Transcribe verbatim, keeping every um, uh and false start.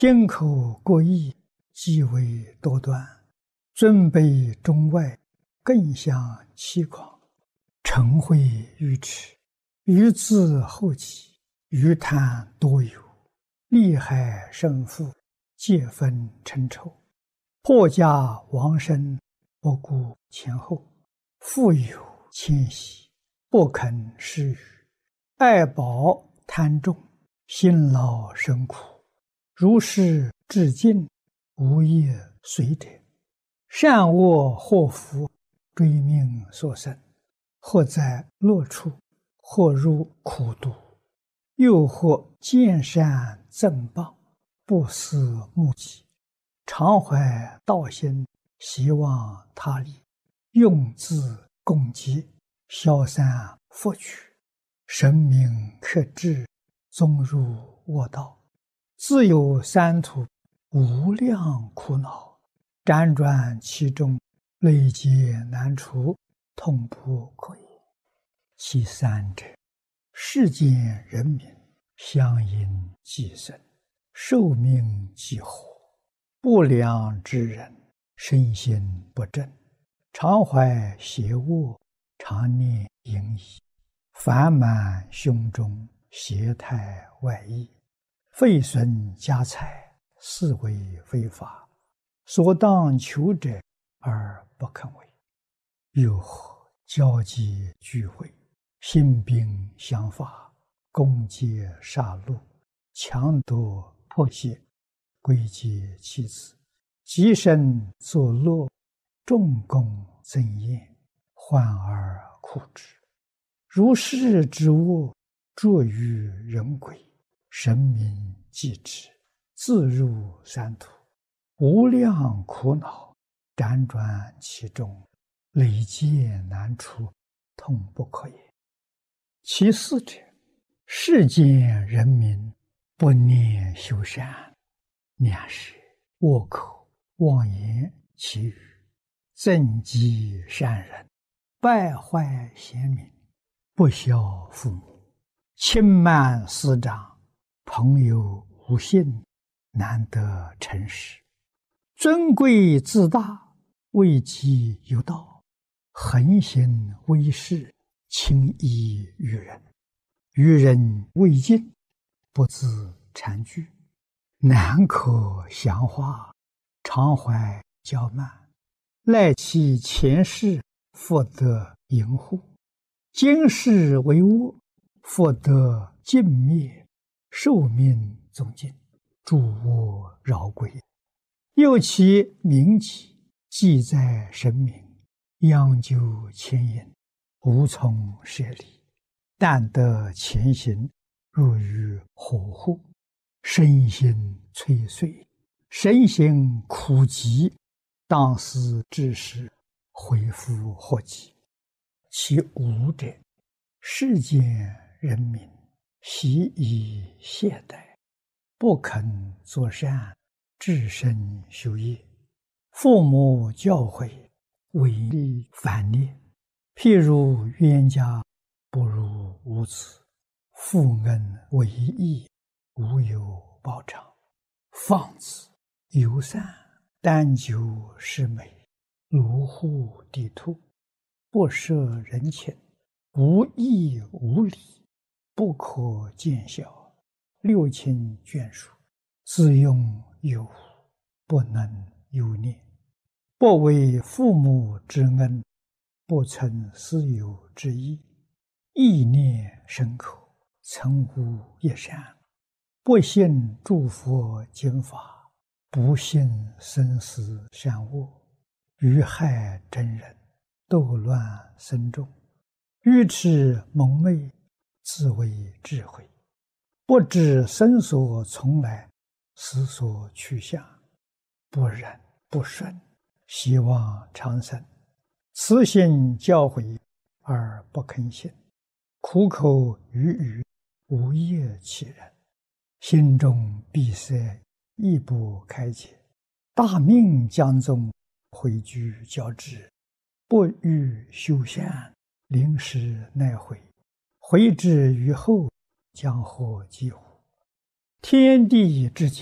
进口各异，极为多端，尊卑中外，更相欺诳，嗔恚愚痴，愚自后己，愚贪多有，利害胜负，皆分称仇，破家亡身，不顾前后，富有谦息，不肯施予，爱宝贪重，辛劳生苦，如是至尽，无业随者，善恶祸福，追命所生，或在乐处，或入苦毒，又或见善赠谤，不思目己，常怀道心，希望他利，用自攻击，消散佛取，神明克制，纵入恶道，自有三途，无量苦恼，辗转其中，累劫难除，痛不可言。其三者，世间人民相因寄生，寿命几何，不良之人，身心不正，常怀邪恶，常念淫逸，烦满胸中，邪态外溢，废损家财，是为非法，所当求者而不肯为。又或交际聚会，兴兵相伐，攻击杀戮，强夺迫胁，归结妻子，极身作乐，众功增宴，患而苦之。如是之恶，著于人鬼，神明继之，自入三途，无量苦恼，辗转其中，累劫难除，痛不可言。其四者，世间人民不念修善，两舌恶口妄言绮语，憎嫉善人，败坏贤明，不孝父母，轻慢师长，朋友无信，难得诚实，尊贵自大，位极有道，横行威势，轻易于人，于人未尽，不自惭惧，难可详化，常怀骄慢，赖其前世，复得淫护，今世为恶，复得尽灭，寿命终尽，诸恶饶归。又其名己，记在神明，央究牵引，无从舍离，但得前行，入于火户，身心摧碎，身心苦极，当思之时，恢复祸己。其五者，世间人民习以懈怠，不肯作善，至身修业，父母教诲，违逆反逆，譬如冤家，不如无子，负恩为义，无有报偿，放肆游散，单求是美，卢户地兔，不摄人情，无义无礼，不可见效，六亲眷属，自用有无，不能有念，不为父母之恩，不存私有之意，意念深刻，曾无一善，不信诸佛经法，不信生死善恶，于害真人，斗乱僧众，愚痴蒙昧，自为智慧，不知生所从来，死所去向，不忍不顺，希望长生，慈心教诲而不肯信，苦口语语，无业其人，心中闭塞，亦不开解，大命将终，毁居交织，不欲修善，临时奈悔，悔之于后，将获几乎？天地之间，